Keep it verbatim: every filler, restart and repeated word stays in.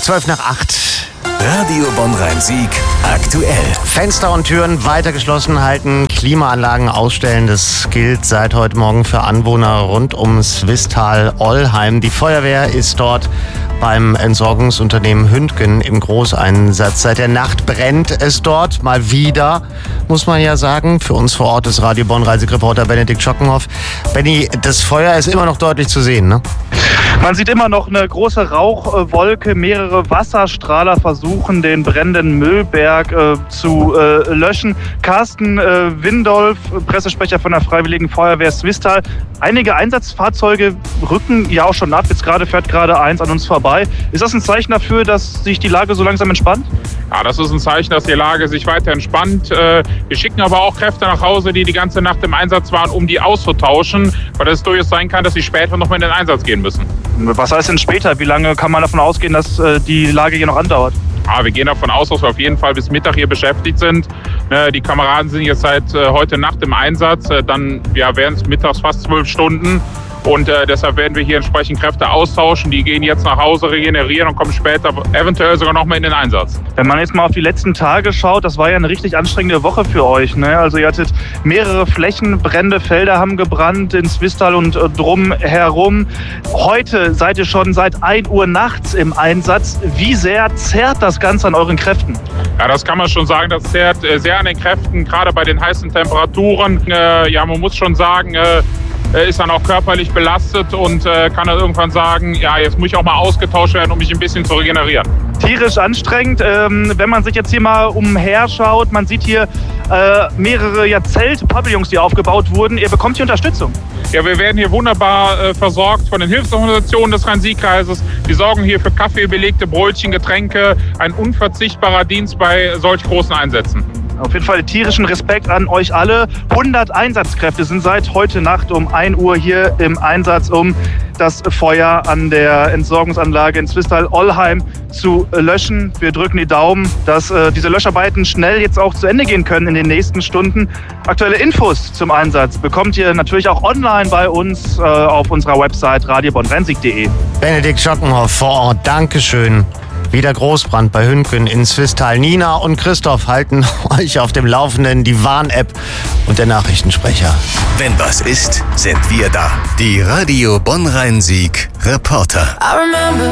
zwölf nach acht. Radio Bonn-Rhein-Sieg aktuell. Fenster und Türen weiter geschlossen halten, Klimaanlagen ausstellen. Das gilt seit heute Morgen für Anwohner rund ums Swisttal-Ollheim. Die Feuerwehr ist dort beim Entsorgungsunternehmen Hündgen im Großeinsatz. Seit der Nacht brennt es dort mal wieder, muss man ja sagen. Für uns vor Ort ist Radio Bonn-Rhein-Sieg-Reporter Benedikt Schockenhoff. Benni, das Feuer ist immer noch deutlich zu sehen, ne? Man sieht immer noch eine große Rauchwolke. Mehrere Wasserstrahler versuchen, den brennenden Müllberg äh, zu äh, löschen. Carsten äh, Windolf, Pressesprecher von der Freiwilligen Feuerwehr Swisttal. Einige Einsatzfahrzeuge rücken ja auch schon ab. Jetzt gerade fährt gerade eins an uns vorbei. Ist das ein Zeichen dafür, dass sich die Lage so langsam entspannt? Ja, das ist ein Zeichen, dass die Lage sich weiter entspannt. Wir schicken aber auch Kräfte nach Hause, die die ganze Nacht im Einsatz waren, um die auszutauschen, weil es durchaus sein kann, dass sie später noch mal in den Einsatz gehen müssen. Was heißt denn später? Wie lange kann man davon ausgehen, dass die Lage hier noch andauert? Ja, wir gehen davon aus, dass wir auf jeden Fall bis Mittag hier beschäftigt sind. Die Kameraden sind jetzt seit heute Nacht im Einsatz. Dann ja, wären es mittags fast zwölf Stunden. Und äh, deshalb werden wir hier entsprechend Kräfte austauschen. Die gehen jetzt nach Hause, regenerieren und kommen später eventuell sogar noch mal in den Einsatz. Wenn man jetzt mal auf die letzten Tage schaut, das war ja eine richtig anstrengende Woche für euch, ne? Also ihr hattet mehrere Flächenbrände, Felder haben gebrannt in Swisttal und äh, drumherum. Heute seid ihr schon seit ein Uhr nachts im Einsatz. Wie sehr zerrt das Ganze an euren Kräften? Ja, das kann man schon sagen. Das zerrt äh, sehr an den Kräften, gerade bei den heißen Temperaturen. Äh, ja, man muss schon sagen, äh, ist dann auch körperlich belastet und äh, kann dann irgendwann sagen, ja, jetzt muss ich auch mal ausgetauscht werden, um mich ein bisschen zu regenerieren. Tierisch anstrengend. Ähm, wenn man sich jetzt hier mal umher schaut, man sieht hier äh, mehrere ja, Zelt-Pavillons, die aufgebaut wurden. Ihr bekommt hier Unterstützung. Ja, wir werden hier wunderbar äh, versorgt von den Hilfsorganisationen des Rhein-Sieg-Kreises. Die sorgen hier für Kaffee, belegte Brötchen, Getränke. Ein unverzichtbarer Dienst bei solch großen Einsätzen. Auf jeden Fall tierischen Respekt an euch alle. hundert Einsatzkräfte sind seit heute Nacht um ein Uhr hier im Einsatz, um das Feuer an der Entsorgungsanlage in Swisttal-Ollheim zu löschen. Wir drücken die Daumen, dass äh, diese Löscharbeiten schnell jetzt auch zu Ende gehen können in den nächsten Stunden. Aktuelle Infos zum Einsatz bekommt ihr natürlich auch online bei uns äh, auf unserer Website radio bonn rhein sieg punkt de. Benedikt Schockenhoff vor Ort, Dankeschön. Wieder Großbrand bei Hündgen in Swisttal. Nina und Christoph halten euch auf dem Laufenden, die Warn-App und der Nachrichtensprecher. Wenn was ist, sind wir da. Die Radio Bonn-Rhein-Sieg Reporter.